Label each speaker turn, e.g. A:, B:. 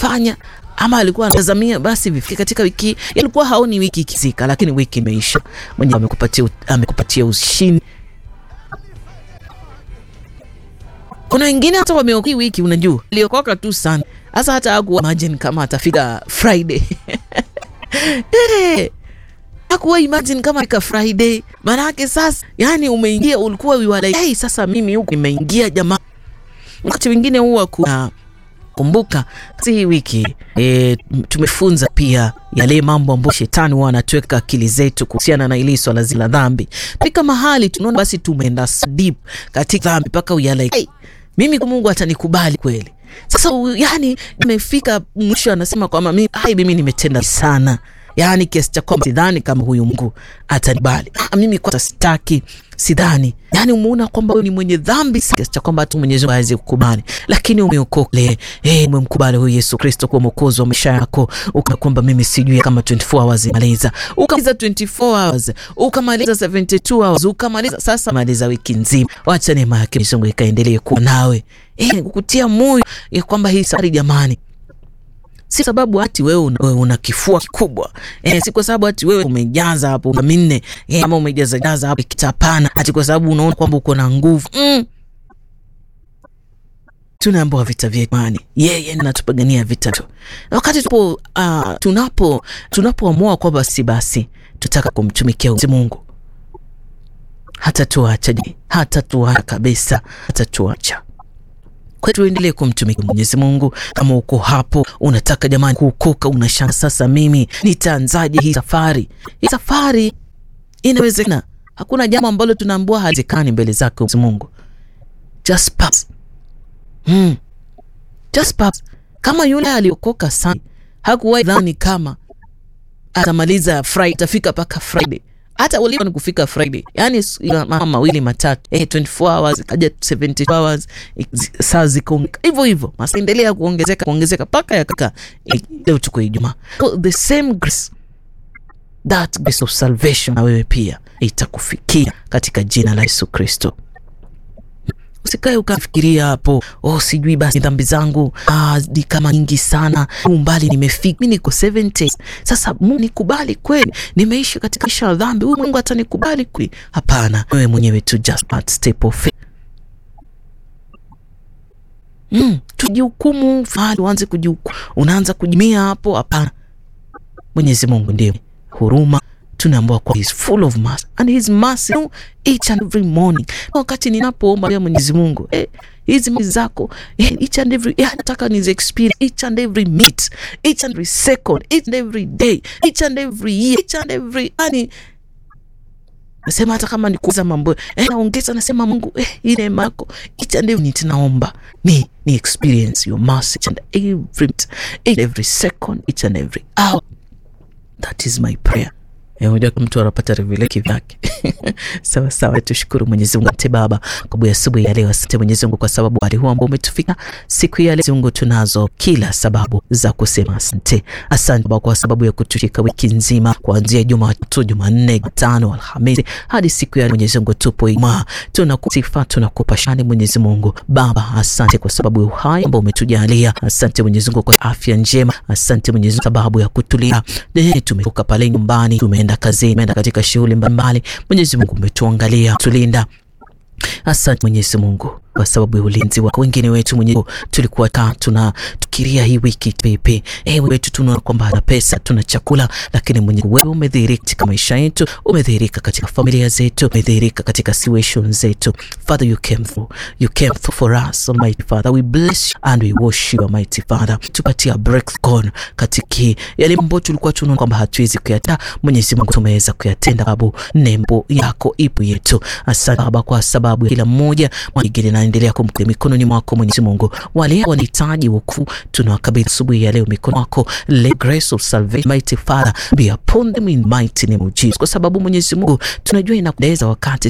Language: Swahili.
A: vifanya ama alikuwa anatazamia basi vifike katika wiki. Alikuwa haoni wiki ikizika, lakini wiki imeisha. Mwenye amekupatia ushindi. Kuna wengine hata wameokoka wiki, unajua. Aliokoka tu sana. Sasa hata hakuwa imagine kama atafika Friday. Hakuwa imagine kama ifika Friday. Maana yake sasa, yani umeingia, ulikuwa like, hey, sasa mimi huko nimeingia jamaa. Wakati wengine huwa kumbuka hii wiki tumefunza pia yale mambo ambayo shetani huwa anatuweka akili zetu kuhusiana na ile swala zila dhambi. Pika mahali tunaona basi tumeenda deep katika dhambi mpaka like, hey, mimi kwa Mungu atanikubali kweli. Sasa yani nimefika mwisho, anasema kwamba mimi nimetenda sana. Yani kiasi cha kwamba sidhani kama huyu Mungu atanibali. Mimi kwa sitaki, sidhani. Yani umeona kwamba wewe ni mwenye dhambi kiasi cha kwamba tu Mwenyezi Mungu hawezi kukubali. Lakini umeokoka, umemkubali huyu Yesu Kristo kwa mwokozi wa maisha yako. Ukakwamba mimi sijui kama 24 hours imaliza. Ukamaliza 24 hours, ukamaliza 72 hours, ukamaliza sasa maliza wiki nzima. Wacha neema yake Mwenyezi Mungu ikaendelee kuwa nawe. Kukutia moyo ya kwamba hii safari jamani, si sababu ati wewe una kifua kikubwa. Si kwa sababu ati wewe umejaza hapo minne, ama umejaza hapo kitapana, ati kwa sababu unaona kwamba uko na nguvu. Tunaambiwa vita vyetu imani. Yeye anatupigania vita tu. Wakati tunapoamua kwamba si basi tutaka kumtumikia Mungu, hata tuacha kabisa, hata tuacha. Kwa tuendelee kumtumikia Mwenyezi Mungu. Kama uko hapo unataka jamani kuokoka, unashanga sasa mimi nitaanzaje hii safari? Hii safari inawezekana. Hakuna jambo ambalo tunaambiwa haliwezekani mbele zake Mwenyezi Mungu. Just pass. Just pass. Kama yule aliokoka sana, hakuwahi dhani kama atamaliza Friday, atafika paka Friday. Hata ulipo ni kufika Friday. Yani mama mawili matatu, 24 hours, kaja 72 hours, saa ziko hivyo. Masaendelea kuongezeka paka yakaka leo tuko Ijumaa. So the same grace, that grace of salvation na wewe pia itakufikia katika jina la Yesu Kristo. Usikae ukafikiria hapo, sijui basi dhambi zangu ni kama nyingi sana, umbali nimefika, mimi niko 70. Sasa Mungu nikubali kweli? Nimeishi katika maisha ya dhambi, huyu Mungu atanikubali kweli? Hapana, wewe mwenyewe tu just step of faith. Tujihukumu, uanze kujihukumu, unaanza kujimia hapo, hapana. Mwenyezi Mungu ndiye huruma. Tunaambiwa kwa he is full of mercy and his mercy each and every morning. Wakati ninapoomba Mwenyezi Mungu, hizi mizi zako, each and every, nataka nize experience each and every minute, each and every second, each and every day, each and every year, each and every nasema hata kama nikuza mambo, naongeza nasema Mungu, hii neema yako each and every minute naomba ni experience your mercy each and every second, each and every hour. That is my prayer. Unajua mtu anapata revelation vyake. Sawa, tushukuru Mwenyezi Mungu. Asante Baba kwa asubuhi ya leo. Asante Mwenyezi Mungu kwa sababu hali huu ambao umetufika siku ya leo. Mungu, tunazo kila sababu za kusema asante. Asante Baba kwa sababu ya kutushika wiki nzima kuanzia Jumatatu, Jumanne, Jumatano, Alhamisi hadi siku ya Mwenyezi Mungu tupo Ijumaa. Tunakusifu, tunakupa shukrani Mwenyezi Mungu. Baba, asante kwa sababu ya uhai ambao umetujalia. Asante Mwenyezi Mungu kwa afya njema. Asante Mwenyezi Mungu sababu ya kutulia. Tumetoka pale nyumbani, tumeenda kazini, tumeenda katika shughuli mbalimbali. Mwenyezi Mungu umetuangalia, tulinda. Asante Mwenyezi Mungu kwa sababu ya ulinzi wako. Wengine wetu Mwenyezi tulikuwa tukiria hii wiki pepe, wetu tunaona kwamba na pesa, tuna chakula, lakini Mwenyezi wewe umedhihirika katika maisha yetu, umedhihirika katika familia zetu, umedhihirika katika situations zetu. Father, you came through for us, Almighty Father. We bless you and we worship you, Almighty Father. Tupatia breakthrough katika yale mambo tulikuwa tunaona kwamba hatuwezi kuyatenda. Mwenyezi Mungu tumeweza kuyatenda sababu nembo yako ipo yetu. Asante Baba kwa sababu kila mmoja mwingine naendelea kumkabidhi mikononi mwako Mwenyezi Mungu. Wale wanahitaji wokovu tunawakabidhi asubuhi ya leo mikononi mwako. Let grace of salvation, Mighty Father, be upon them in mighty name of Jesus. Kwa sababu Mwenyezi Mungu tunajua inakudeza wakati